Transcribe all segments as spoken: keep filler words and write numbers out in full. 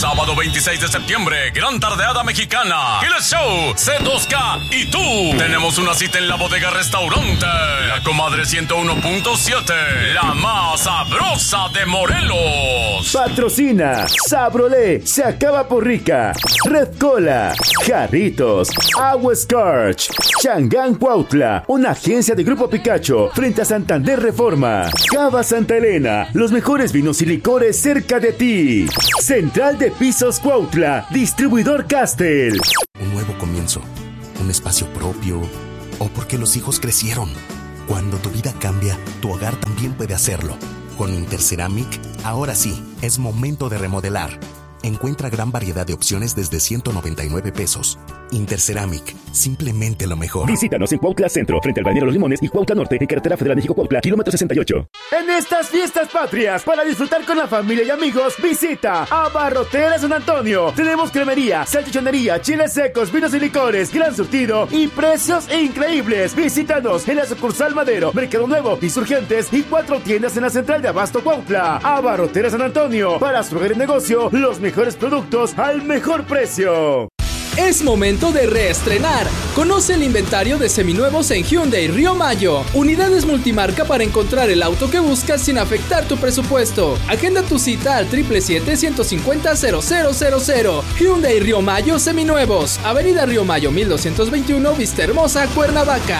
Sábado veintiséis de septiembre, gran tardeada mexicana. Killer Show, C dos K y tú. Tenemos una cita en la bodega restaurante La Comadre ciento uno punto siete, la más sabrosa de Morelos. Patrocina Sabrolé, se acaba por rica. Red Cola, Jarritos, Agua Scorch, Changán Cuautla, una agencia de Grupo Picacho, frente a Santander Reforma. Cava Santa Elena, los mejores vinos y licores cerca de ti. Central de Pisos Cuautla, distribuidor Castel. Un nuevo comienzo, un espacio propio, o porque los hijos crecieron. Cuando tu vida cambia, tu hogar también puede hacerlo. Con Interceramic, ahora sí, es momento de remodelar. Encuentra gran variedad de opciones desde ciento noventa y nueve pesos. Interceramic, simplemente lo mejor. Visítanos en Cuautla Centro, frente al Balneario Los Limones, y Cuautla Norte, en Carretera Federal México-Cuautla, kilómetro sesenta y ocho. En estas fiestas patrias, para disfrutar con la familia y amigos, visita Abarroteras San Antonio. Tenemos cremería, salchichonería, chiles secos, vinos y licores, gran surtido y precios increíbles. Visítanos en la sucursal Madero, Mercado Nuevo, Insurgentes y cuatro tiendas en la central de Abasto Cuautla. Abarroteras San Antonio, para su hogar y negocio, los mejores productos al mejor precio. Es momento de reestrenar. Conoce el inventario de seminuevos en Hyundai Río Mayo. Unidades multimarca para encontrar el auto que buscas sin afectar tu presupuesto. Agenda tu cita al siete siete siete, ciento cincuenta, cero cero cero cero. Hyundai Río Mayo Seminuevos. Avenida Río Mayo mil doscientos veintiuno, Vista Hermosa, Cuernavaca.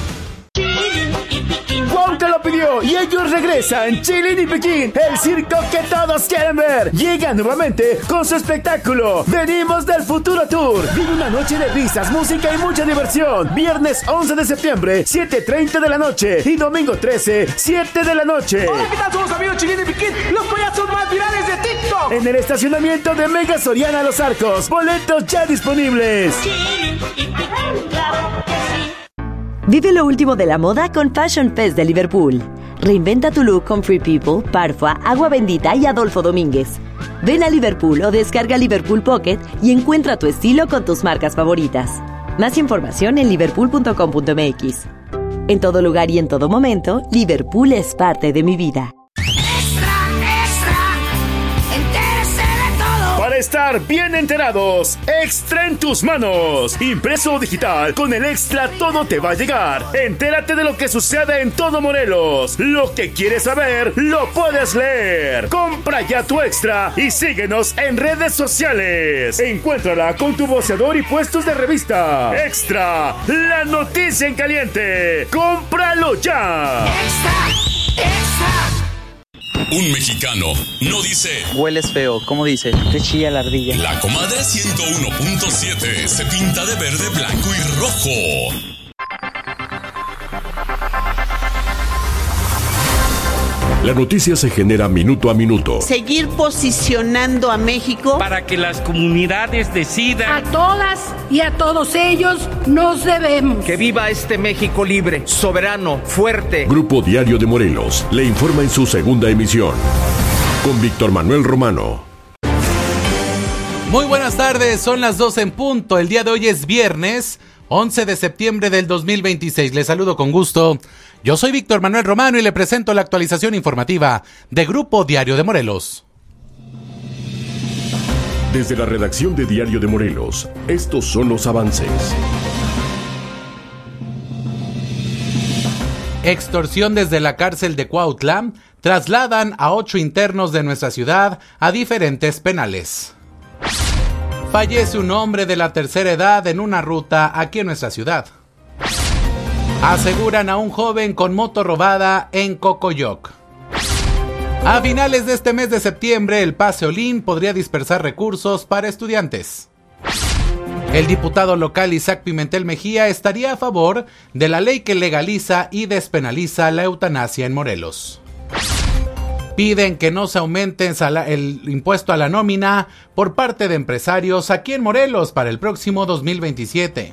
Juan te lo pidió y ellos regresan. Chilín y Piquín, el circo que todos quieren ver. Llega nuevamente con su espectáculo. Venimos del Futuro Tour. Vive una noche de risas, música y mucha diversión. Viernes once de septiembre, siete treinta de la noche. Y domingo trece, siete de la noche. Hola, ¿qué tal? Somos amigos Chilín y Piquín, los payasos más virales de TikTok. En el estacionamiento de Mega Soriana Los Arcos. Boletos ya disponibles. Chilín y Piquín, claro que sí. Vive lo último de la moda con Fashion Fest de Liverpool. Reinventa tu look con Free People, Parfua, Agua Bendita y Adolfo Domínguez. Ven a Liverpool o descarga Liverpool Pocket y encuentra tu estilo con tus marcas favoritas. Más información en liverpool punto com punto m x. En todo lugar y en todo momento, Liverpool es parte de mi vida. Para estar bien enterados, Extra en tus manos. Impreso o digital, con el Extra todo te va a llegar. Entérate de lo que sucede en todo Morelos. Lo que quieres saber, lo puedes leer. Compra ya tu Extra y síguenos en redes sociales. Encuéntrala con tu voceador y puestos de revista. Extra, la noticia en caliente. ¡Cómpralo ya! Extra, extra. Un mexicano no dice hueles feo, ¿cómo dice? Te chilla la ardilla. La Comadre ciento uno punto siete se pinta de verde, blanco y rojo. La noticia se genera minuto a minuto. Seguir posicionando a México para que las comunidades decidan. A todas y a todos ellos nos debemos. Que viva este México libre, soberano, fuerte. Grupo Diario de Morelos le informa en su segunda emisión. Con Víctor Manuel Romano. Muy buenas tardes, son las doce en punto. El día de hoy es viernes, once de septiembre del dos mil veintiséis. Les saludo con gusto. Yo soy Víctor Manuel Romano y le presento la actualización informativa de Grupo Diario de Morelos. Desde la redacción de Diario de Morelos, estos son los avances. Extorsión desde la cárcel de Cuautla. Trasladan a ocho internos de nuestra ciudad a diferentes penales. Fallece un hombre de la tercera edad en una ruta aquí en nuestra ciudad. Aseguran a un joven con moto robada en Cocoyoc. A finales de este mes de septiembre, el Paseolín podría dispersar recursos para estudiantes. El diputado local Isaac Pimentel Mejía estaría a favor de la ley que legaliza y despenaliza la eutanasia en Morelos. Piden que no se aumente el impuesto a la nómina por parte de empresarios aquí en Morelos para el próximo dos mil veintisiete.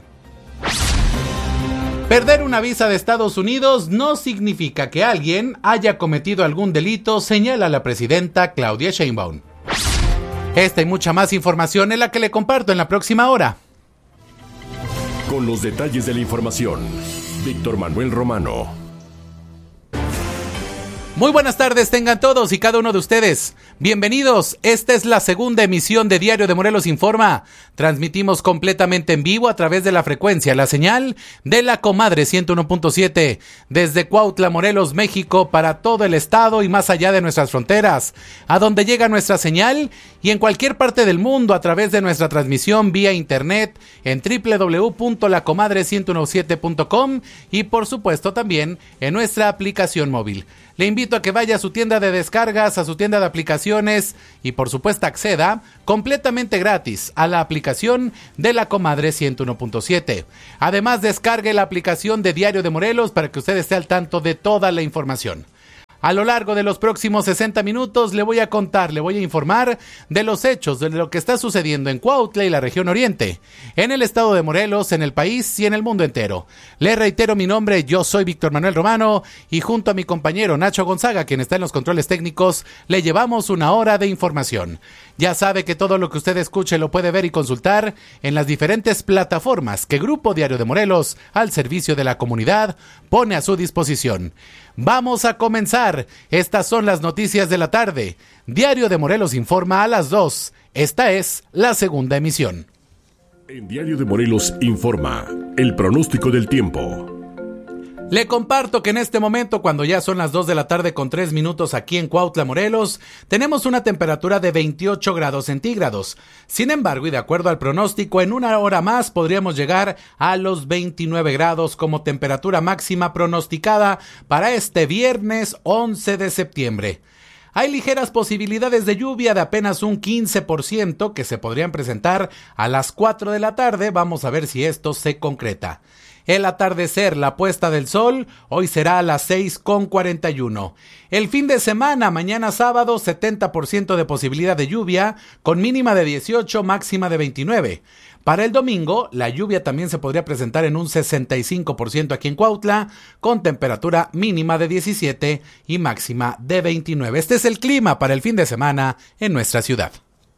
Perder una visa de Estados Unidos no significa que alguien haya cometido algún delito, señala la presidenta Claudia Sheinbaum. Esta y mucha más información es la que le comparto en la próxima hora. Con los detalles de la información, Víctor Manuel Romano. Muy buenas tardes tengan todos y cada uno de ustedes. Bienvenidos, esta es la segunda emisión de Diario de Morelos Informa. Transmitimos completamente en vivo a través de la frecuencia, la señal de la Comadre ciento uno punto siete, desde Cuautla, Morelos, México, para todo el estado y más allá de nuestras fronteras, a donde llega nuestra señal y en cualquier parte del mundo a través de nuestra transmisión vía internet en doble u doble u doble u punto la comadre ciento diecisiete punto com y por supuesto también en nuestra aplicación móvil. Le invito a que vaya a su tienda de descargas, a su tienda de aplicaciones y por supuesto acceda completamente gratis a la aplicación de la Comadre ciento uno punto siete. Además descargue la aplicación de Diario de Morelos para que usted esté al tanto de toda la información. A lo largo de los próximos sesenta minutos le voy a contar, le voy a informar de los hechos, de lo que está sucediendo en Cuautla y la región oriente, en el estado de Morelos, en el país y en el mundo entero. Le reitero mi nombre, yo soy Víctor Manuel Romano y junto a mi compañero Nacho Gonzaga, quien está en los controles técnicos, le llevamos una hora de información. Ya sabe que todo lo que usted escuche lo puede ver y consultar en las diferentes plataformas que Grupo Diario de Morelos, al servicio de la comunidad, pone a su disposición. Vamos a comenzar. Estas son las noticias de la tarde. Diario de Morelos informa a las dos. Esta es la segunda emisión. En Diario de Morelos informa el pronóstico del tiempo. Le comparto que en este momento, cuando ya son las dos de la tarde con tres minutos aquí en Cuautla, Morelos, tenemos una temperatura de veintiocho grados centígrados. Sin embargo, y de acuerdo al pronóstico, en una hora más podríamos llegar a los veintinueve grados como temperatura máxima pronosticada para este viernes once de septiembre. Hay ligeras posibilidades de lluvia de apenas un quince por ciento que se podrían presentar a las cuatro de la tarde. Vamos a ver si esto se concreta. El atardecer, la puesta del sol, hoy será a las seis con cuarenta y uno. El fin de semana, mañana sábado, setenta por ciento de posibilidad de lluvia, con mínima de dieciocho, máxima de veintinueve. Para el domingo, la lluvia también se podría presentar en un sesenta y cinco por ciento aquí en Cuautla, con temperatura mínima de diecisiete y máxima de veintinueve. Este es el clima para el fin de semana en nuestra ciudad.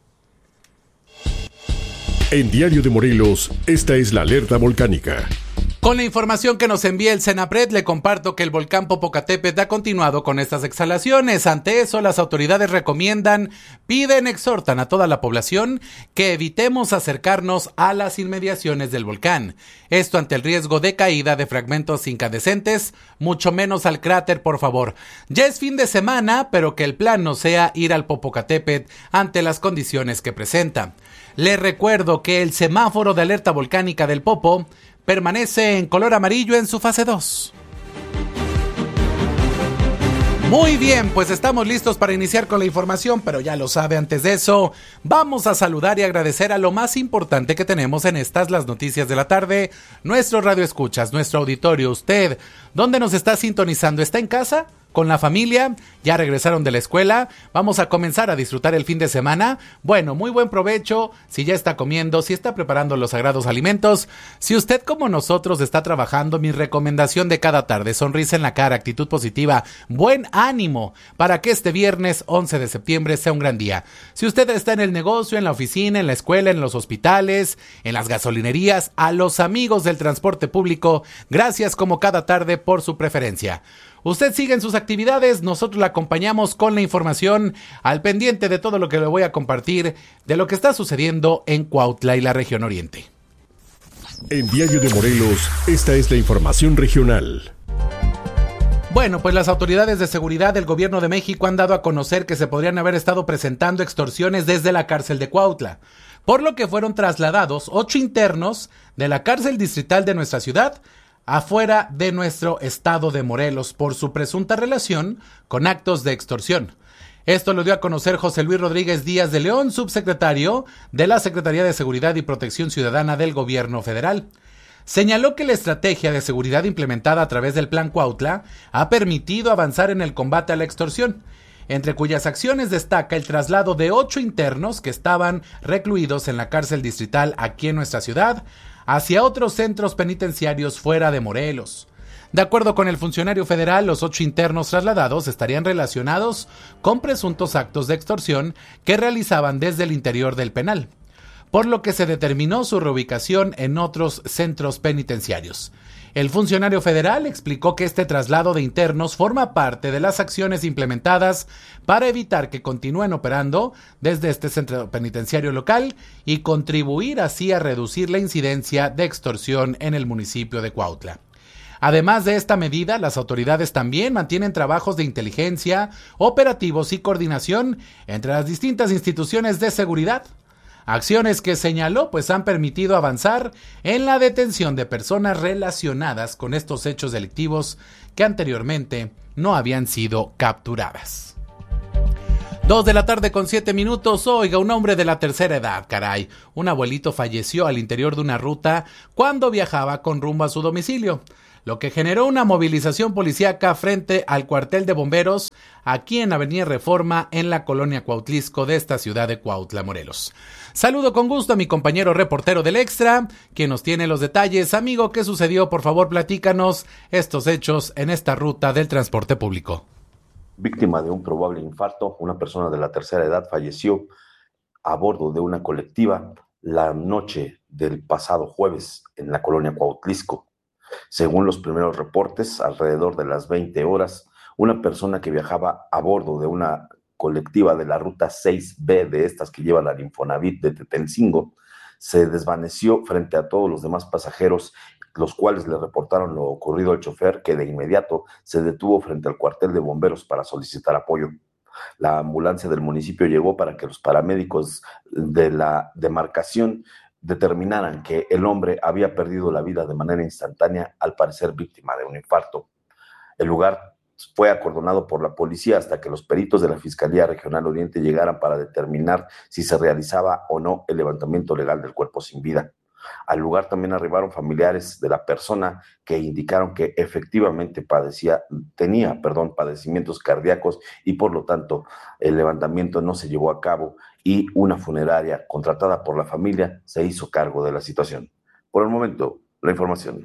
En Diario de Morelos, esta es la alerta volcánica. Con la información que nos envía el Senapred, le comparto que el volcán Popocatépetl ha continuado con estas exhalaciones. Ante eso, las autoridades recomiendan, piden, exhortan a toda la población que evitemos acercarnos a las inmediaciones del volcán. Esto ante el riesgo de caída de fragmentos incandescentes, mucho menos al cráter, por favor. Ya es fin de semana, pero que el plan no sea ir al Popocatépetl ante las condiciones que presenta. Les recuerdo que el semáforo de alerta volcánica del Popo permanece en color amarillo en su fase dos. Muy bien, pues estamos listos para iniciar con la información, pero ya lo sabe, antes de eso, vamos a saludar y agradecer a lo más importante que tenemos en estas, las noticias de la tarde, nuestro radio escuchas, nuestro auditorio, usted, ¿dónde nos está sintonizando? ¿Está en casa? ¿Con la familia? ¿Ya regresaron de la escuela? ¿Vamos a comenzar a disfrutar el fin de semana? Bueno, muy buen provecho, si ya está comiendo, si está preparando los sagrados alimentos. Si usted como nosotros está trabajando, mi recomendación de cada tarde, sonrisa en la cara, actitud positiva, buen ánimo, para que este viernes once de septiembre sea un gran día. Si usted está en el negocio, en la oficina, en la escuela, en los hospitales, en las gasolinerías, a los amigos del transporte público, gracias como cada tarde por su preferencia. Usted sigue en sus actividades, nosotros la acompañamos con la información al pendiente de todo lo que le voy a compartir de lo que está sucediendo en Cuautla y la región oriente. En Diario de Morelos, esta es la información regional. Bueno, pues las autoridades de seguridad del gobierno de México han dado a conocer que se podrían haber estado presentando extorsiones desde la cárcel de Cuautla, por lo que fueron trasladados ocho internos de la cárcel distrital de nuestra ciudad afuera de nuestro estado de Morelos por su presunta relación con actos de extorsión. Esto lo dio a conocer José Luis Rodríguez Díaz de León, subsecretario de la Secretaría de Seguridad y Protección Ciudadana del Gobierno Federal. Señaló que la estrategia de seguridad implementada a través del Plan Cuautla ha permitido avanzar en el combate a la extorsión, entre cuyas acciones destaca el traslado de ocho internos que estaban recluidos en la cárcel distrital aquí en nuestra ciudad hacia otros centros penitenciarios fuera de Morelos. De acuerdo con el funcionario federal, los ocho internos trasladados estarían relacionados con presuntos actos de extorsión que realizaban desde el interior del penal, por lo que se determinó su reubicación en otros centros penitenciarios. El funcionario federal explicó que este traslado de internos forma parte de las acciones implementadas para evitar que continúen operando desde este centro penitenciario local y contribuir así a reducir la incidencia de extorsión en el municipio de Cuautla. Además de esta medida, las autoridades también mantienen trabajos de inteligencia, operativos y coordinación entre las distintas instituciones de seguridad. Acciones que señaló pues han permitido avanzar en la detención de personas relacionadas con estos hechos delictivos que anteriormente no habían sido capturadas. Dos de la tarde con siete minutos. Oiga, un hombre de la tercera edad, caray. Un abuelito falleció al interior de una ruta cuando viajaba con rumbo a su domicilio, lo que generó una movilización policíaca frente al cuartel de bomberos aquí en Avenida Reforma en la colonia Cuautlisco de esta ciudad de Cuautla, Morelos. Saludo con gusto a mi compañero reportero del Extra, quien nos tiene los detalles. Amigo, ¿qué sucedió? Por favor, platícanos estos hechos en esta ruta del transporte público. Víctima de un probable infarto, una persona de la tercera edad falleció a bordo de una colectiva la noche del pasado jueves en la colonia Cuautlisco. Según los primeros reportes, alrededor de las veinte horas, una persona que viajaba a bordo de una colectiva de la ruta seis B de estas que llevan al Infonavit de Tetelcingo se desvaneció frente a todos los demás pasajeros, los cuales le reportaron lo ocurrido al chofer, que de inmediato se detuvo frente al cuartel de bomberos para solicitar apoyo. La ambulancia del municipio llegó para que los paramédicos de la demarcación determinaran que el hombre había perdido la vida de manera instantánea, al parecer víctima de un infarto. El lugar fue acordonado por la policía hasta que los peritos de la Fiscalía Regional Oriente llegaran para determinar si se realizaba o no el levantamiento legal del cuerpo sin vida. Al lugar también arribaron familiares de la persona que indicaron que efectivamente padecía, tenía, perdón, padecimientos cardíacos y por lo tanto el levantamiento no se llevó a cabo y una funeraria contratada por la familia se hizo cargo de la situación. Por el momento, la información.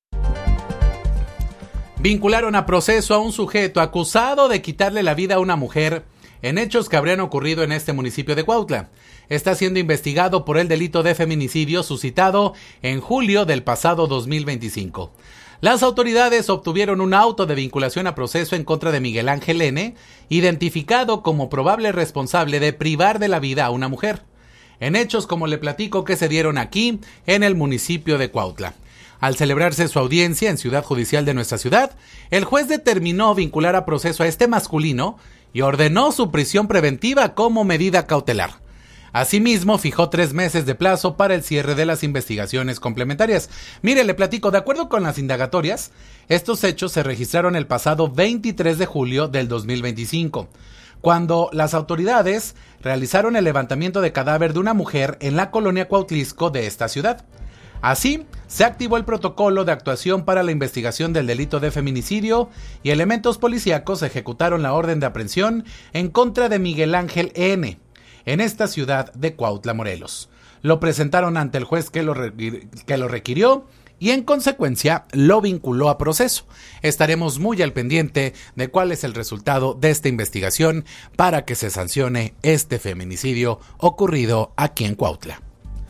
Vincularon a proceso a un sujeto acusado de quitarle la vida a una mujer en hechos que habrían ocurrido en este municipio de Cuautla. Está siendo investigado por el delito de feminicidio suscitado en julio del pasado dos mil veinticinco. Las autoridades obtuvieron un auto de vinculación a proceso en contra de Miguel Ángel N., identificado como probable responsable de privar de la vida a una mujer, en hechos como le platico que se dieron aquí en el municipio de Cuautla. Al celebrarse su audiencia en Ciudad Judicial de nuestra ciudad, el juez determinó vincular a proceso a este masculino y ordenó su prisión preventiva como medida cautelar. Asimismo, fijó tres meses de plazo para el cierre de las investigaciones complementarias. Mire, le platico, de acuerdo con las indagatorias, estos hechos se registraron el pasado veintitrés de julio del dos mil veinticinco, cuando las autoridades realizaron el levantamiento de cadáver de una mujer en la colonia Cuautlisco de esta ciudad. Así, se activó el protocolo de actuación para la investigación del delito de feminicidio y elementos policíacos ejecutaron la orden de aprehensión en contra de Miguel Ángel N. en esta ciudad de Cuautla, Morelos. Lo presentaron ante el juez que lo, requir- que lo requirió y en consecuencia lo vinculó a proceso. Estaremos muy al pendiente de cuál es el resultado de esta investigación para que se sancione este feminicidio ocurrido aquí en Cuautla.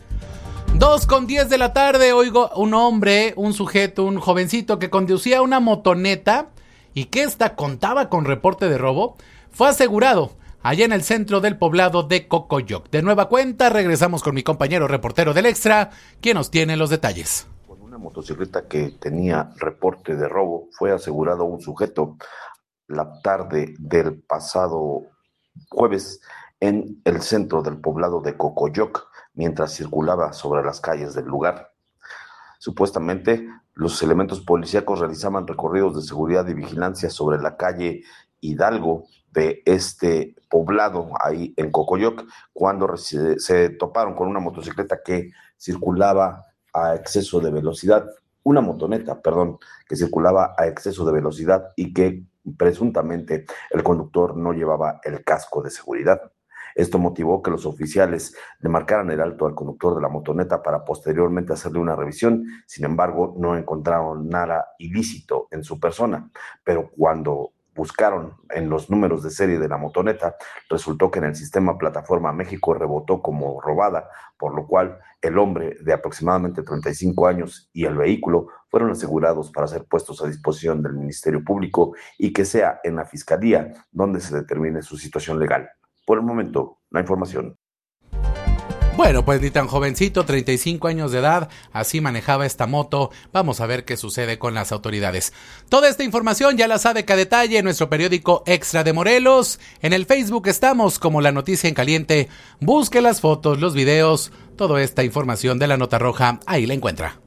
Dos con diez de la tarde, oigo un hombre, un sujeto, un jovencito que conducía una motoneta y que esta contaba con reporte de robo, fue asegurado allá en el centro del poblado de Cocoyoc. De nueva cuenta, regresamos con mi compañero reportero del Extra, quien nos tiene los detalles. Con una motocicleta que tenía reporte de robo, fue asegurado un sujeto la tarde del pasado jueves en el centro del poblado de Cocoyoc, mientras circulaba sobre las calles del lugar. Supuestamente, los elementos policíacos realizaban recorridos de seguridad y vigilancia sobre la calle Hidalgo de este poblado, ahí en Cocoyoc, cuando se, se toparon con una motocicleta que circulaba a exceso de velocidad, una motoneta, perdón, que circulaba a exceso de velocidad y que presuntamente el conductor no llevaba el casco de seguridad. Esto motivó que los oficiales le marcaran el alto al conductor de la motoneta para posteriormente hacerle una revisión. Sin embargo, no encontraron nada ilícito en su persona, pero cuando buscaron en los números de serie de la motoneta, resultó que en el sistema Plataforma México rebotó como robada, por lo cual el hombre de aproximadamente treinta y cinco años y el vehículo fueron asegurados para ser puestos a disposición del Ministerio Público y que sea en la Fiscalía donde se determine su situación legal. Por el momento, la información. Bueno, pues ni tan jovencito, treinta y cinco años de edad, así manejaba esta moto. Vamos a ver qué sucede con las autoridades. Toda esta información ya la sabe a detalle en nuestro periódico Extra de Morelos. En el Facebook estamos como La Noticia en Caliente. Busque las fotos, los videos, toda esta información de la Nota Roja, ahí la encuentra.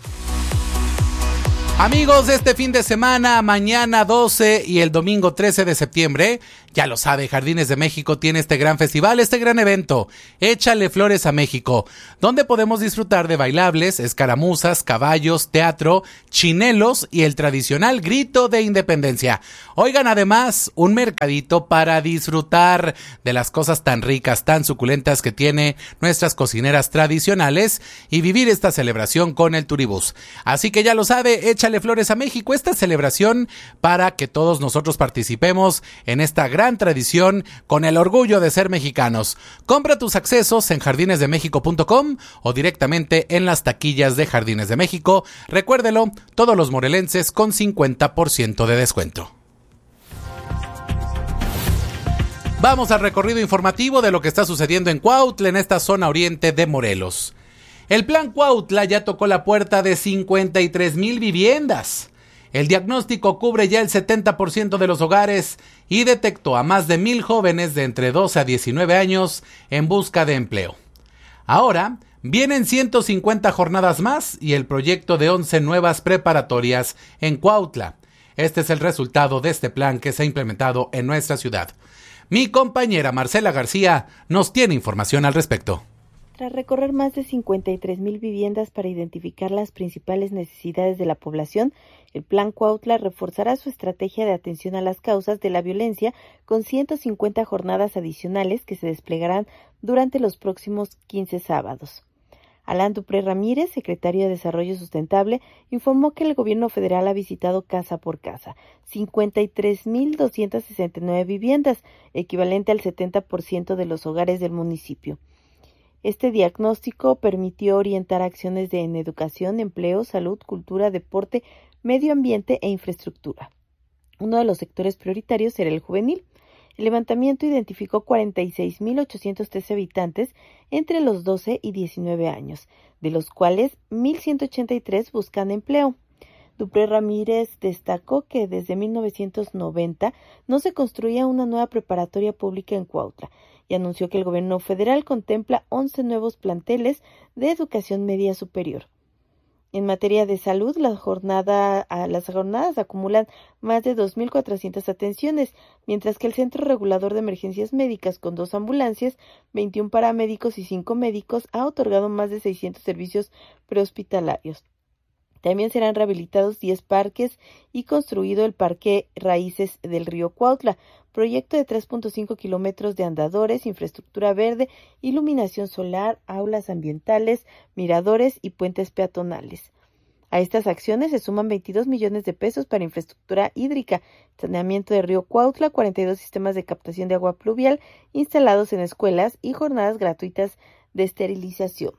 Amigos, este fin de semana, mañana doce y el domingo trece de septiembre, ya lo sabe, Jardines de México tiene este gran festival, este gran evento, Échale Flores a México, donde podemos disfrutar de bailables, escaramuzas, caballos, teatro, chinelos y el tradicional grito de independencia. Oigan, además, un mercadito para disfrutar de las cosas tan ricas, tan suculentas que tiene nuestras cocineras tradicionales y vivir esta celebración con el Turibús. Así que ya lo sabe, Échale Flores a México, esta celebración para que todos nosotros participemos en esta gran tradición con el orgullo de ser mexicanos. Compra tus accesos en jardines de méxico punto com o directamente en las taquillas de Jardines de México. Recuérdelo, todos los morelenses con cincuenta por ciento de descuento. Vamos al recorrido informativo de lo que está sucediendo en Cuautla, en esta zona oriente de Morelos. El Plan Cuautla ya tocó la puerta de cincuenta y tres mil viviendas. El diagnóstico cubre ya el setenta por ciento de los hogares y detectó a más de mil jóvenes de entre doce a diecinueve años en busca de empleo. Ahora vienen ciento cincuenta jornadas más y el proyecto de once nuevas preparatorias en Cuautla. Este es el resultado de este plan que se ha implementado en nuestra ciudad. Mi compañera Marcela García nos tiene información al respecto. Tras recorrer más de cincuenta y tres mil viviendas para identificar las principales necesidades de la población, el Plan Cuautla reforzará su estrategia de atención a las causas de la violencia con ciento cincuenta jornadas adicionales que se desplegarán durante los próximos quince sábados. Alan Dupré Ramírez, secretario de Desarrollo Sustentable, informó que el gobierno federal ha visitado casa por casa cincuenta y tres mil doscientas sesenta y nueve viviendas, equivalente al setenta por ciento de los hogares del municipio. Este diagnóstico permitió orientar acciones de, en educación, empleo, salud, cultura, deporte, medio ambiente e infraestructura. Uno de los sectores prioritarios era el juvenil. El levantamiento identificó cuarenta y seis mil ochocientos trece habitantes entre los doce y diecinueve años, de los cuales mil ciento ochenta y tres buscan empleo. Dupré Ramírez destacó que desde mil novecientos noventa no se construía una nueva preparatoria pública en Cuautla y anunció que el gobierno federal contempla once nuevos planteles de educación media superior. En materia de salud, la jornada, las jornadas acumulan más de dos mil cuatrocientas atenciones, mientras que el Centro Regulador de Emergencias Médicas, con dos ambulancias, veintiún paramédicos y cinco médicos, ha otorgado más de seiscientos servicios prehospitalarios. También serán rehabilitados diez parques y construido el Parque Raíces del Río Cuautla, proyecto de tres punto cinco kilómetros de andadores, infraestructura verde, iluminación solar, aulas ambientales, miradores y puentes peatonales. A estas acciones se suman veintidós millones de pesos para infraestructura hídrica, saneamiento del río Cuautla, cuarenta y dos sistemas de captación de agua pluvial instalados en escuelas y jornadas gratuitas de esterilización.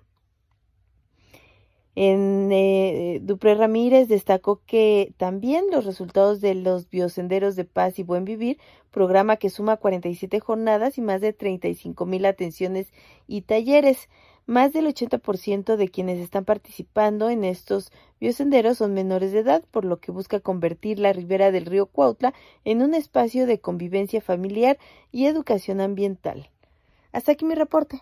En eh, Dupré Ramírez destacó que también los resultados de los biosenderos de paz y buen vivir, programa que suma cuarenta y siete jornadas y más de treinta y cinco mil atenciones y talleres. Más del ochenta por ciento de quienes están participando en estos biosenderos son menores de edad, por lo que busca convertir la ribera del río Cuautla en un espacio de convivencia familiar y educación ambiental. Hasta aquí mi reporte.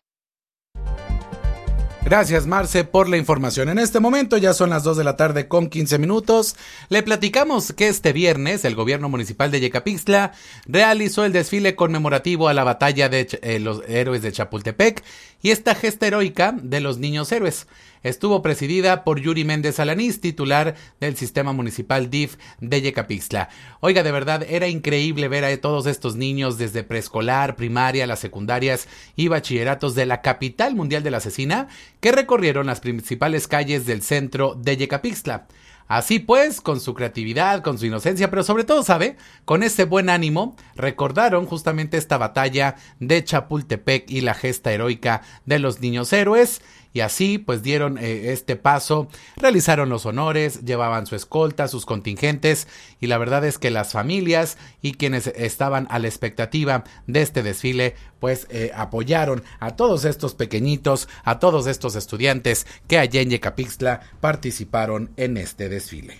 Gracias, Marce, por la información. En este momento ya son las dos de la tarde con quince minutos. Le platicamos que este viernes el gobierno municipal de Yecapixtla realizó el desfile conmemorativo a la batalla de eh, los héroes de Chapultepec y esta gesta heroica de los niños héroes. Estuvo presidida por Yuri Méndez Alanís, titular del sistema municipal D I F de Yecapixtla. Oiga, de verdad, era increíble ver a todos estos niños desde preescolar, primaria, las secundarias y bachilleratos de la capital mundial de la cecina que recorrieron las principales calles del centro de Yecapixtla. Así pues, con su creatividad, con su inocencia, pero sobre todo, ¿sabe? Con ese buen ánimo, recordaron justamente esta batalla de Chapultepec y la gesta heroica de los niños héroes. Y así pues dieron eh, este paso, realizaron los honores, llevaban su escolta, sus contingentes, y la verdad es que las familias y quienes estaban a la expectativa de este desfile pues eh, apoyaron a todos estos pequeñitos, a todos estos estudiantes que allá en Yecapixtla participaron en este desfile.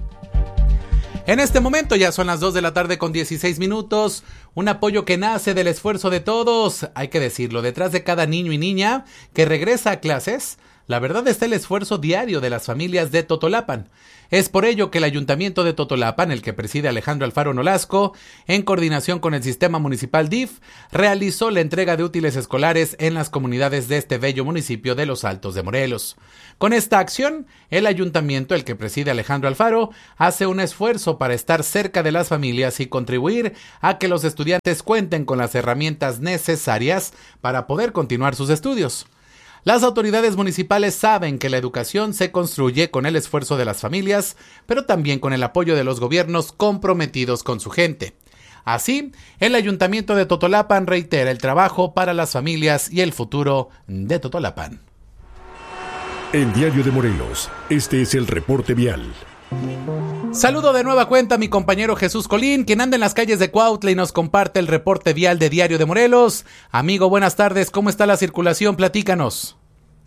En este momento ya son las dos de la tarde con dieciséis minutos, un apoyo que nace del esfuerzo de todos, hay que decirlo, detrás de cada niño y niña que regresa a clases, la verdad está el esfuerzo diario de las familias de Totolapan. Es por ello que el Ayuntamiento de Totolapan, el que preside Alejandro Alfaro Nolasco, en coordinación con el Sistema Municipal D I F, realizó la entrega de útiles escolares en las comunidades de este bello municipio de Los Altos de Morelos. Con esta acción, el Ayuntamiento, el que preside Alejandro Alfaro, hace un esfuerzo para estar cerca de las familias y contribuir a que los estudiantes cuenten con las herramientas necesarias para poder continuar sus estudios. Las autoridades municipales saben que la educación se construye con el esfuerzo de las familias, pero también con el apoyo de los gobiernos comprometidos con su gente. Así, el Ayuntamiento de Totolapan reitera el trabajo para las familias y el futuro de Totolapan. En Diario de Morelos, este es el reporte vial. Saludo de nueva cuenta a mi compañero Jesús Colín, quien anda en las calles de Cuautla y nos comparte el reporte vial de Diario de Morelos. Amigo, buenas tardes, ¿cómo está la circulación? Platícanos.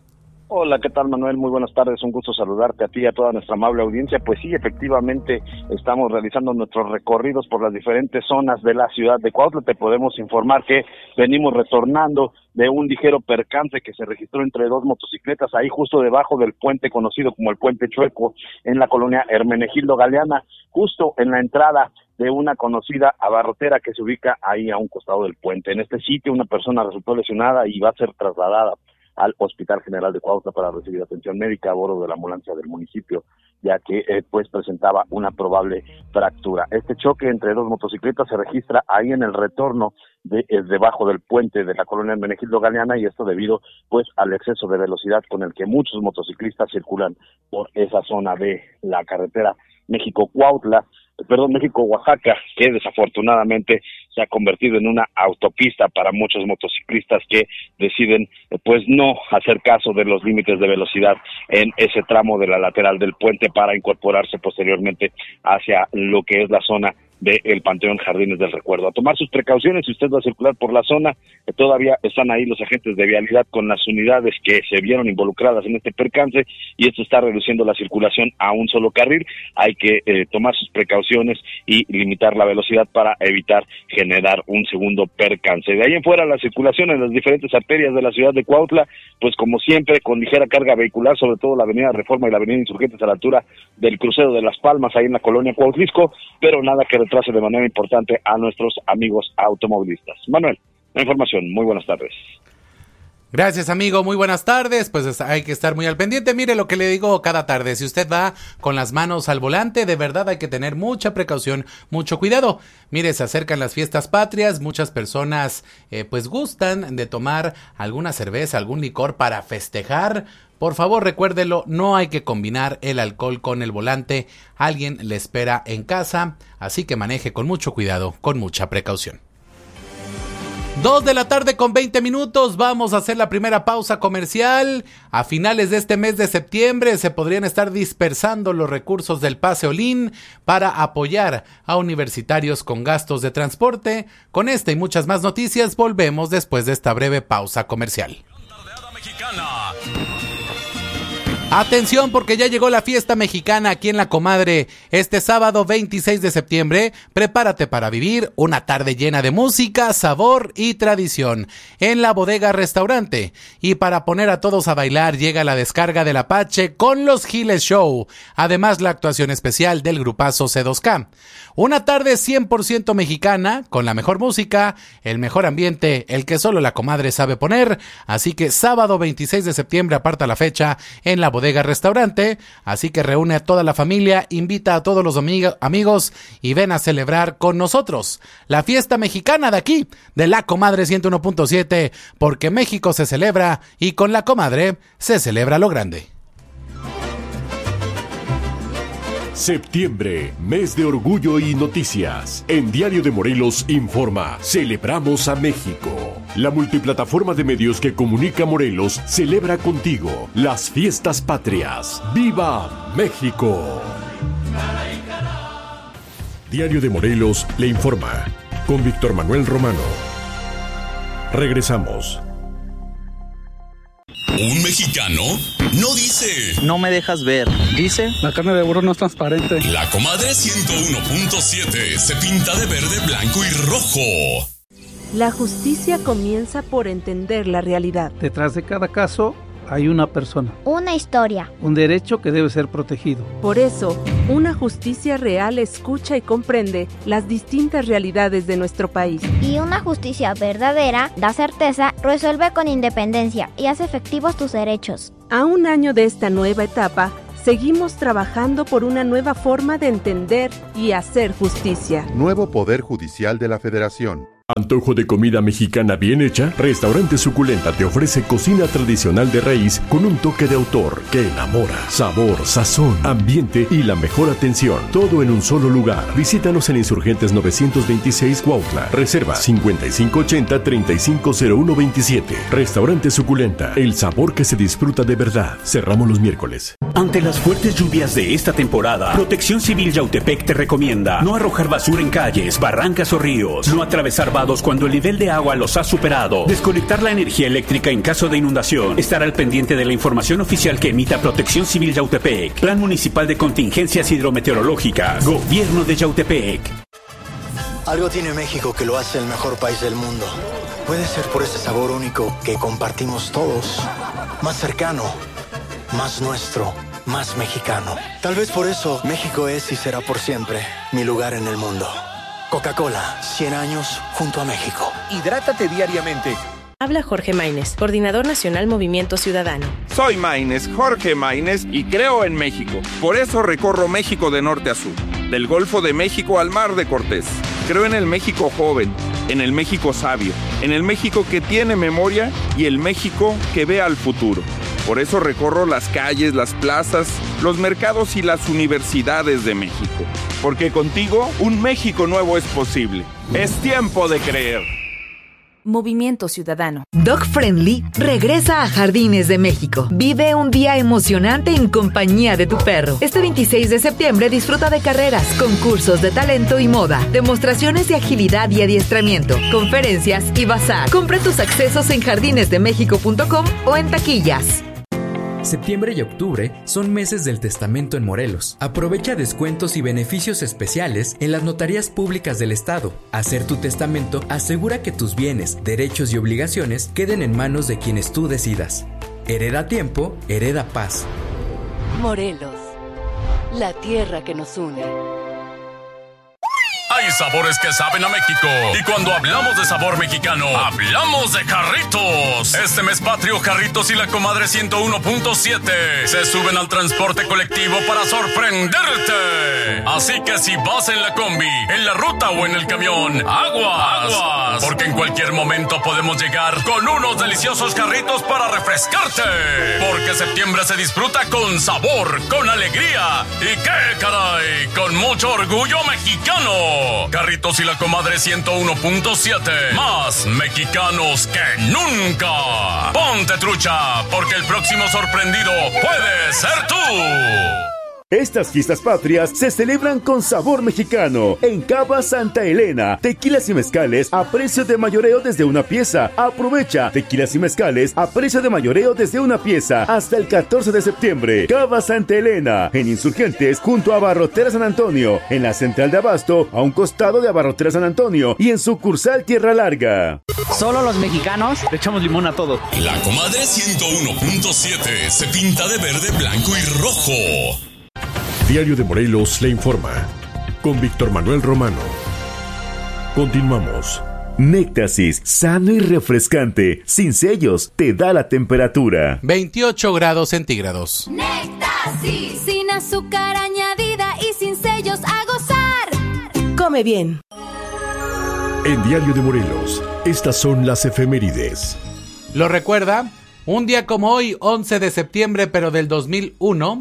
Hola, ¿qué tal, Manuel? Muy buenas tardes, un gusto saludarte a ti y a toda nuestra amable audiencia. Pues sí, efectivamente, estamos realizando nuestros recorridos por las diferentes zonas de la ciudad de Cuautla. Te podemos informar que venimos retornando de un ligero percance que se registró entre dos motocicletas, ahí justo debajo del puente conocido como el Puente Chueco, en la colonia Hermenegildo Galeana, justo en la entrada de una conocida abarrotera que se ubica ahí a un costado del puente. En este sitio una persona resultó lesionada y va a ser trasladada al Hospital General de Cuautla para recibir atención médica a bordo de la ambulancia del municipio, ya que eh, pues presentaba una probable fractura. Este choque entre dos motocicletas se registra ahí en el retorno de eh, debajo del puente de la colonia Hermenegildo Galeana, y esto debido pues al exceso de velocidad con el que muchos motociclistas circulan por esa zona de la carretera México-Cuautla, perdón, México-Oaxaca, que desafortunadamente se ha convertido en una autopista para muchos motociclistas que deciden pues no hacer caso de los límites de velocidad en ese tramo de la lateral del puente para incorporarse posteriormente hacia lo que es la zona del Panteón Jardines del Recuerdo. A tomar sus precauciones si usted va a circular por la zona, que todavía están ahí los agentes de vialidad con las unidades que se vieron involucradas en este percance, y esto está reduciendo la circulación a un solo carril. Hay que eh, tomar sus precauciones y limitar la velocidad para evitar generar un segundo percance. De ahí en fuera, la circulación en las diferentes arterias de la ciudad de Cuautla, pues como siempre, con ligera carga vehicular, sobre todo la avenida Reforma y la avenida Insurgentes a la altura del crucero de Las Palmas, ahí en la colonia Cuautlisco, pero nada que retrase de manera importante a nuestros amigos automovilistas. Manuel, la información, muy buenas tardes. Gracias, amigo, muy buenas tardes. Pues hay que estar muy al pendiente. Mire lo que le digo cada tarde: si usted va con las manos al volante, de verdad hay que tener mucha precaución, mucho cuidado. Mire, se acercan las fiestas patrias, muchas personas eh, pues gustan de tomar alguna cerveza, algún licor para festejar. Por favor, recuérdelo, no hay que combinar el alcohol con el volante. Alguien le espera en casa, así que maneje con mucho cuidado, con mucha precaución. Dos de la tarde con veinte minutos, vamos a hacer la primera pausa comercial. A finales de este mes de septiembre se podrían estar dispersando los recursos del Pase Olin para apoyar a universitarios con gastos de transporte. Con esta y muchas más noticias volvemos después de esta breve pausa comercial. Atención, porque ya llegó la fiesta mexicana aquí en La Comadre. Este sábado veintiséis de septiembre, prepárate para vivir una tarde llena de música, sabor y tradición en la Bodega Restaurante. Y para poner a todos a bailar llega la descarga del Apache con los Giles Show. Además, la actuación especial del grupazo C dos K. Una tarde cien por ciento mexicana, con la mejor música, el mejor ambiente, el que solo La Comadre sabe poner. Así que sábado veintiséis de septiembre aparta la fecha en la Bodega Restaurante. Así que reúne a toda la familia, invita a todos los amig- amigos y ven a celebrar con nosotros la fiesta mexicana de aquí, de La Comadre ciento uno punto siete, porque México se celebra y con La Comadre se celebra lo grande. Septiembre, mes de orgullo y noticias. En Diario de Morelos informa, celebramos a México. La multiplataforma de medios que comunica Morelos celebra contigo las fiestas patrias. ¡Viva México! Diario de Morelos le informa, con Víctor Manuel Romano. Regresamos. Un mexicano no dice: no me dejas ver. Dice: la carne de burro no es transparente. La comadre ciento uno punto siete se pinta de verde, blanco y rojo. La justicia comienza por entender la realidad. Detrás de cada caso hay una persona. Una historia. Un derecho que debe ser protegido. Por eso, una justicia real escucha y comprende las distintas realidades de nuestro país. Y una justicia verdadera da certeza, resuelve con independencia y hace efectivos tus derechos. A un año de esta nueva etapa, seguimos trabajando por una nueva forma de entender y hacer justicia. Nuevo Poder Judicial de la Federación. ¿Antojo de comida mexicana bien hecha? Restaurante Suculenta te ofrece cocina tradicional de raíz con un toque de autor que enamora. Sabor, sazón, ambiente y la mejor atención. Todo en un solo lugar. Visítanos en Insurgentes novecientos veintiséis Cuautla. Reserva cincuenta y cinco ochenta, treinta y cinco cero uno veintisiete. Restaurante Suculenta. El sabor que se disfruta de verdad. Cerramos los miércoles. Ante las fuertes lluvias de esta temporada, Protección Civil Yautepec te recomienda no arrojar basura en calles, barrancas o ríos, no atravesar cuando el nivel de agua los ha superado, desconectar la energía eléctrica en caso de inundación, estar al pendiente de la información oficial que emita Protección Civil Yautepec, Plan Municipal de Contingencias Hidrometeorológicas, Gobierno de Yautepec. Algo tiene México que lo hace el mejor país del mundo. Puede ser por ese sabor único que compartimos todos, más cercano, más nuestro, más mexicano. Tal vez por eso México es y será por siempre mi lugar en el mundo. Coca-Cola, cien años junto a México. Hidrátate diariamente. Habla Jorge Maínez, Coordinador Nacional Movimiento Ciudadano. Soy Maínez, Jorge Maínez, y creo en México. Por eso recorro México de norte a sur, del Golfo de México al Mar de Cortés. Creo en el México joven, en el México sabio, en el México que tiene memoria y el México que ve al futuro. Por eso recorro las calles, las plazas, los mercados y las universidades de México. Porque contigo, un México nuevo es posible. Es tiempo de creer. Movimiento Ciudadano. Dog Friendly regresa a Jardines de México. Vive un día emocionante en compañía de tu perro. Este veintiséis de septiembre disfruta de carreras, concursos de talento y moda, demostraciones de agilidad y adiestramiento, conferencias y bazar. Compra tus accesos en jardines de méxico punto com o en taquillas. Septiembre y octubre son meses del testamento en Morelos. Aprovecha descuentos y beneficios especiales en las notarías públicas del estado. Hacer tu testamento asegura que tus bienes, derechos y obligaciones queden en manos de quienes tú decidas. Hereda tiempo, hereda paz. Morelos, la tierra que nos une. Hay sabores que saben a México. Y cuando hablamos de sabor mexicano, hablamos de Jarritos. Este mes patrio, Jarritos y la comadre ciento uno punto siete se suben al transporte colectivo para sorprenderte. Así que si vas en la combi, en la ruta o en el camión, aguas, aguas. Porque en cualquier momento podemos llegar con unos deliciosos Jarritos para refrescarte. Porque septiembre se disfruta con sabor, con alegría y qué caray, con mucho orgullo mexicano. Jarritos y la comadre ciento uno punto siete. Más mexicanos que nunca. Ponte trucha, porque el próximo sorprendido puede ser tú. Estas fiestas patrias se celebran con sabor mexicano. En Cava Santa Elena, tequilas y mezcales a precio de mayoreo desde una pieza. Aprovecha tequilas y mezcales a precio de mayoreo desde una pieza hasta el catorce de septiembre. Cava Santa Elena, en Insurgentes, junto a Abarrotera San Antonio. En la central de abasto, a un costado de Abarrotera San Antonio. Y en sucursal Tierra Larga. Solo los mexicanos le echamos limón a todo. La comadre ciento uno punto siete se pinta de verde, blanco y rojo. Diario de Morelos le informa, con Víctor Manuel Romano. Continuamos. Néctasis, sano y refrescante, sin sellos, te da la temperatura. veintiocho grados centígrados. Néctasis, sin azúcar añadida y sin sellos, a gozar. Come bien. En Diario de Morelos, estas son las efemérides. ¿Lo recuerda? Un día como hoy, once de septiembre, pero del dos mil uno...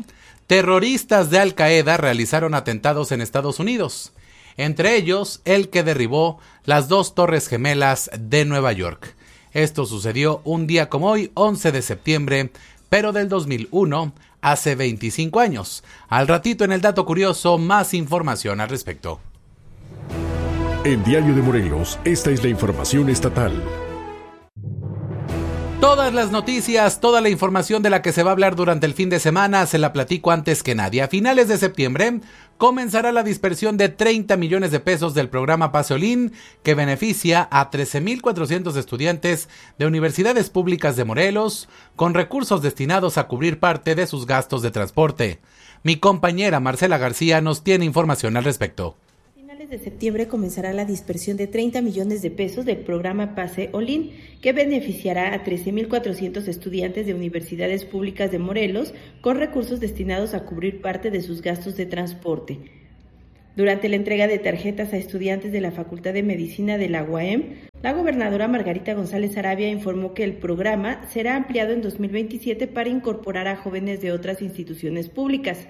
terroristas de Al Qaeda realizaron atentados en Estados Unidos, entre ellos el que derribó las dos Torres Gemelas de Nueva York. Esto sucedió un día como hoy, once de septiembre, pero del dos mil uno, hace veinticinco años. Al ratito en el dato curioso, más información al respecto. En Diario de Morelos, esta es la información estatal. Todas las noticias, toda la información de la que se va a hablar durante el fin de semana, se la platico antes que nadie. A finales de septiembre comenzará la dispersión de treinta millones de pesos del programa Paseolín, que beneficia a trece mil cuatrocientos estudiantes de universidades públicas de Morelos, con recursos destinados a cubrir parte de sus gastos de transporte. Mi compañera Marcela García nos tiene información al respecto. De septiembre comenzará la dispersión de treinta millones de pesos del programa Pase Olin, que beneficiará a trece mil cuatrocientos estudiantes de universidades públicas de Morelos con recursos destinados a cubrir parte de sus gastos de transporte. Durante la entrega de tarjetas a estudiantes de la Facultad de Medicina de la U A M, la gobernadora Margarita González Arabia informó que el programa será ampliado en dos mil veintisiete para incorporar a jóvenes de otras instituciones públicas.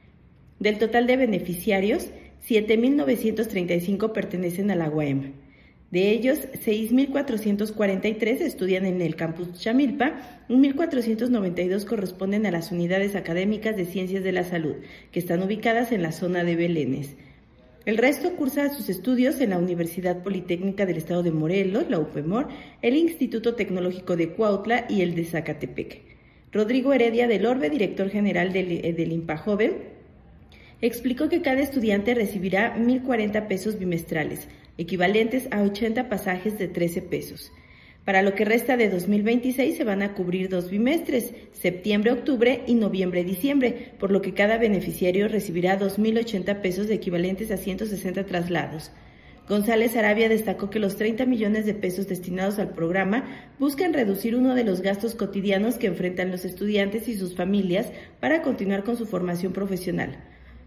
Del total de beneficiarios, siete mil novecientos treinta y cinco pertenecen a la U A M. De ellos, seis mil cuatrocientos cuarenta y tres estudian en el campus Chamilpa, y mil cuatrocientos noventa y dos corresponden a las unidades académicas de Ciencias de la Salud, que están ubicadas en la zona de Belénes. El resto cursa sus estudios en la Universidad Politécnica del Estado de Morelos, la U P E M O R, el Instituto Tecnológico de Cuautla y el de Zacatepec. Rodrigo Heredia del Orbe, director general del, del INPAJOVE, explicó que cada estudiante recibirá mil cuarenta pesos bimestrales, equivalentes a ochenta pasajes de trece pesos. Para lo que resta de dos mil veintiséis se van a cubrir dos bimestres, septiembre-octubre y noviembre-diciembre, por lo que cada beneficiario recibirá dos mil ochenta pesos equivalentes a ciento sesenta traslados. González Arabia destacó que los treinta millones de pesos destinados al programa buscan reducir uno de los gastos cotidianos que enfrentan los estudiantes y sus familias para continuar con su formación profesional.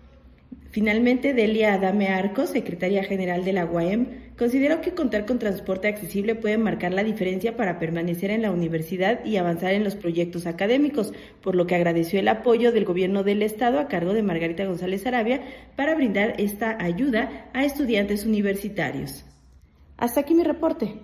Finalmente, Delia Adame Arcos, secretaria general de la U A M, consideró que contar con transporte accesible puede marcar la diferencia para permanecer en la universidad y avanzar en los proyectos académicos, por lo que agradeció el apoyo del gobierno del estado a cargo de Margarita González Arabia para brindar esta ayuda a estudiantes universitarios. Hasta aquí mi reporte.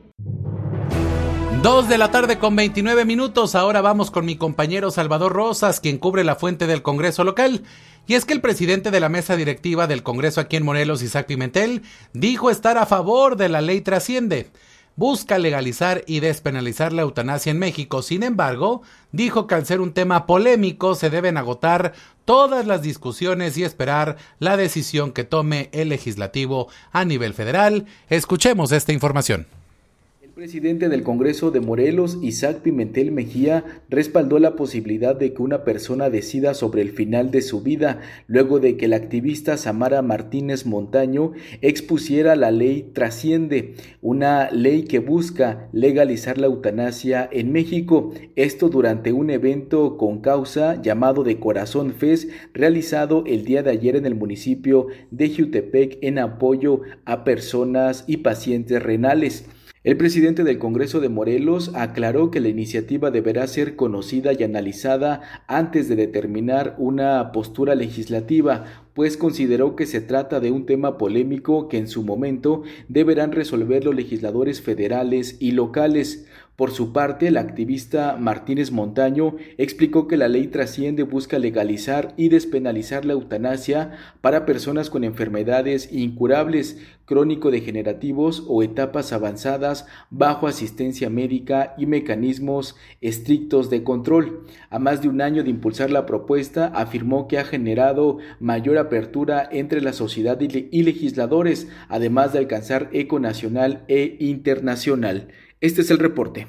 Dos de la tarde con veintinueve minutos, ahora vamos con mi compañero Salvador Rosas, quien cubre la fuente del Congreso local. Y es que el presidente de la mesa directiva del Congreso aquí en Morelos, Isaac Pimentel, dijo estar a favor de la ley Trasciende. Busca legalizar y despenalizar la eutanasia en México. Sin embargo, dijo que al ser un tema polémico se deben agotar todas las discusiones y esperar la decisión que tome el legislativo a nivel federal. Escuchemos esta información. El presidente del Congreso de Morelos, Isaac Pimentel Mejía, respaldó la posibilidad de que una persona decida sobre el final de su vida, luego de que la activista Samara Martínez Montaño expusiera la ley Trasciende, una ley que busca legalizar la eutanasia en México. Esto durante un evento con causa llamado de Corazón Fest, realizado el día de ayer en el municipio de Jiutepec en apoyo a personas y pacientes renales. El presidente del Congreso de Morelos aclaró que la iniciativa deberá ser conocida y analizada antes de determinar una postura legislativa, pues consideró que se trata de un tema polémico que en su momento deberán resolver los legisladores federales y locales. Por su parte, la activista Martínez Montaño explicó que la ley Trasciende busca legalizar y despenalizar la eutanasia para personas con enfermedades incurables, crónico-degenerativos o etapas avanzadas bajo asistencia médica y mecanismos estrictos de control. A más de un año de impulsar la propuesta, afirmó que ha generado mayor apertura entre la sociedad y legisladores, además de alcanzar eco nacional e internacional. Este es el reporte.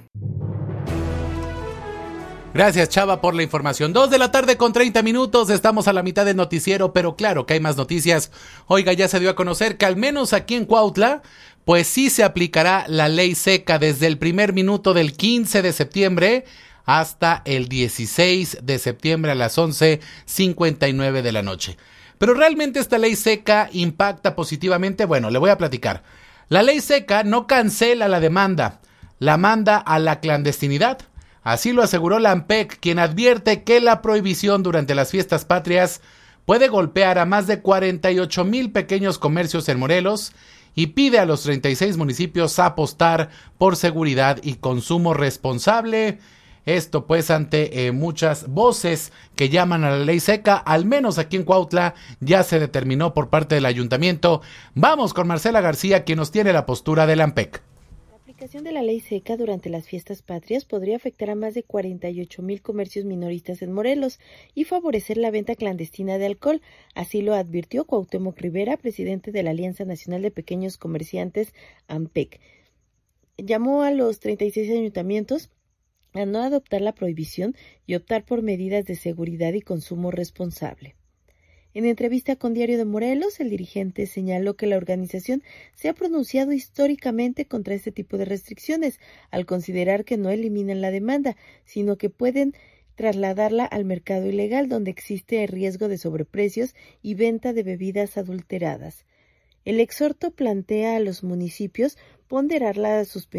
Gracias, Chava, por la información. Dos de la tarde con treinta minutos, estamos a la mitad del noticiero, pero claro que hay más noticias. Oiga, ya se dio a conocer que al menos aquí en Cuautla, pues sí se aplicará la ley seca desde el primer minuto del quince de septiembre hasta el dieciséis de septiembre a las once cincuenta y nueve de la noche. Pero realmente esta ley seca impacta positivamente. Bueno, le voy a platicar. La ley seca no cancela la demanda, la manda a la clandestinidad. Así lo aseguró la ANPEC, quien advierte que la prohibición durante las fiestas patrias puede golpear a más de cuarenta y ocho mil pequeños comercios en Morelos y pide a los treinta y seis municipios apostar por seguridad y consumo responsable. Esto pues ante eh, muchas voces que llaman a la ley seca, al menos aquí en Cuautla ya se determinó por parte del ayuntamiento. Vamos con Marcela García, quien nos tiene la postura del ANPEC. La aplicación de la ley seca durante las fiestas patrias podría afectar a más de cuarenta y ocho mil comercios minoristas en Morelos y favorecer la venta clandestina de alcohol. Así lo advirtió Cuauhtémoc Rivera, presidente de la Alianza Nacional de Pequeños Comerciantes, ANPEC. Llamó a los treinta y seis ayuntamientos a no adoptar la prohibición y optar por medidas de seguridad y consumo responsable. En entrevista con Diario de Morelos, el dirigente señaló que la organización se ha pronunciado históricamente contra este tipo de restricciones, al considerar que no eliminan la demanda, sino que pueden trasladarla al mercado ilegal, donde existe el riesgo de sobreprecios y venta de bebidas adulteradas. El exhorto plantea a los municipios ponderar la suspensión